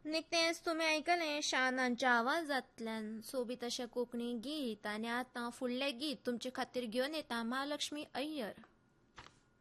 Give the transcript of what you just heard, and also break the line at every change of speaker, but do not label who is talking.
निकतेच तुम्ही ऐकले शानांच्या आवाजातल्यान सोबीत अशें कोंकणी गीत. आणि आता फुडले गीत तुमचे खातीर घेवन येता महालक्ष्मी अय्यर.